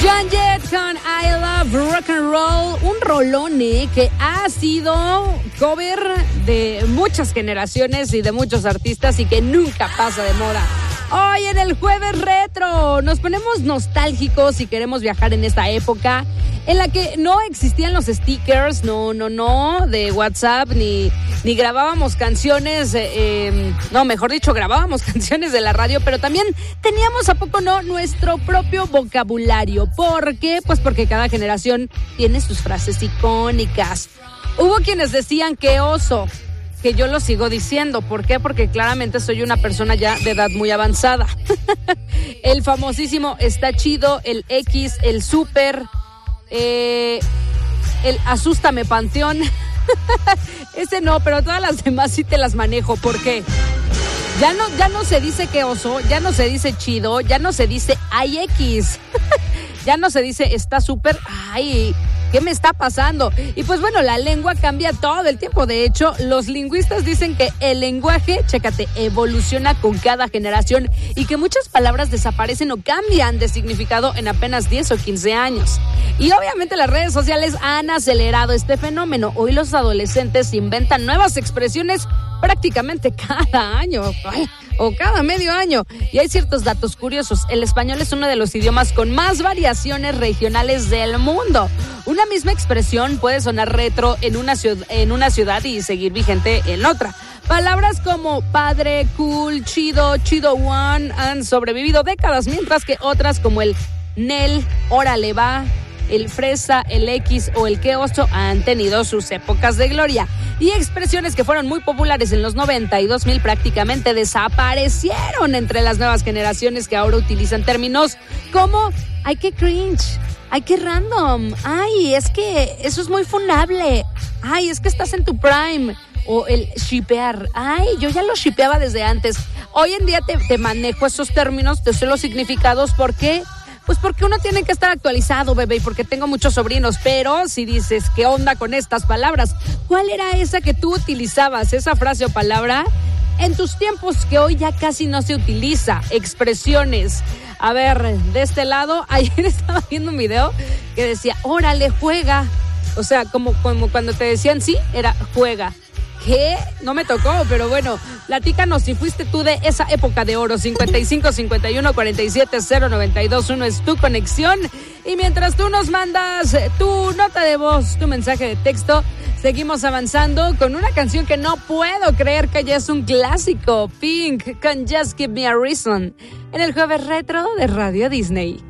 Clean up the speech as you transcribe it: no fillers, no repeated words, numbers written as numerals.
Jet con I Love Rock and Roll, un rolón que ha sido cover de muchas generaciones y de muchos artistas y que nunca pasa de moda. Hoy en el Jueves Retro nos ponemos nostálgicos y queremos viajar en esta época en la que no existían los stickers, no, de WhatsApp, ni grabábamos canciones, grabábamos canciones de la radio, pero también teníamos, ¿a poco no?, nuestro propio vocabulario. ¿Por qué? Pues porque cada generación tiene sus frases icónicas. Hubo quienes decían que oso, que yo lo sigo diciendo. ¿Por qué? Porque claramente soy una persona ya de edad muy avanzada. El famosísimo está chido, el X, el súper, el asústame panteón. Ese no, pero todas las demás sí te las manejo. ¿Por qué? Ya no se dice que oso, ya no se dice chido, ya no se dice ay X. Ya no se dice está súper, ay, ¿qué me está pasando? Y pues bueno, la lengua cambia todo el tiempo. De hecho, los lingüistas dicen que el lenguaje, chécate, evoluciona con cada generación y que muchas palabras desaparecen o cambian de significado en apenas 10 o 15 años. Y obviamente las redes sociales han acelerado este fenómeno. Hoy los adolescentes inventan nuevas expresiones prácticamente cada año o cada medio año. Y hay ciertos datos curiosos. El español es uno de los idiomas con más variaciones regionales del mundo. Una misma expresión puede sonar retro en una ciudad y seguir vigente en otra. Palabras como padre, cool, chido, chido one han sobrevivido décadas, mientras que otras como el nel, órale va, el fresa, el X o el qué oso han tenido sus épocas de gloria. Y expresiones que fueron muy populares en los 90 y 2000 prácticamente desaparecieron entre las nuevas generaciones que ahora utilizan términos como ay, qué cringe, ay, qué random, ay, es que eso es muy funable, ay, es que estás en tu prime, o el shipear, ay, yo ya lo shipeaba desde antes. Hoy en día te manejo esos términos, te sé los significados. ¿Por qué? Pues porque uno tiene que estar actualizado, bebé, y porque tengo muchos sobrinos. Pero si dices, ¿qué onda con estas palabras? ¿Cuál era esa que tú utilizabas, esa frase o palabra, en tus tiempos que hoy ya casi no se utiliza? Expresiones. A ver, de este lado, ayer estaba viendo un video que decía, órale, juega. O sea, como cuando te decían sí, era juega. ¿Qué? No me tocó, pero bueno, platícanos si fuiste tú de esa época de oro. 55 51 47 092 1 es tu conexión. Y mientras tú nos mandas tu nota de voz, tu mensaje de texto, seguimos avanzando con una canción que no puedo creer que ya es un clásico. Pink con Just Give Me a Reason en el Jueves Retro de Radio Disney.